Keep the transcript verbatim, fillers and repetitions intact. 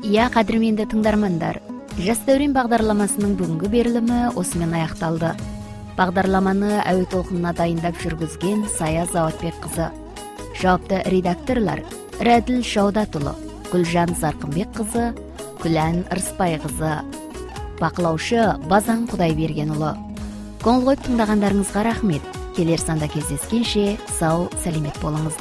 Я кадірменді тыңдармандар, Жас дәурен бағдарламасының бүгінгі берілімі осымен аяқталды. Бағдарламаны әуе толқынына дайындап жүргізген Сая Заватбек қызы. Жауапты редакторлар Рәділ Шаудатұлы, Гүлжан Зарқынбек қызы, Күлән Ырыспай қызы. Бақылаушы Базан Құдайбергенұлы. Көңіл қойып тыңдағандарыңызға рахмет. Келер санда кездескенше сау, сәлемет болыңыз.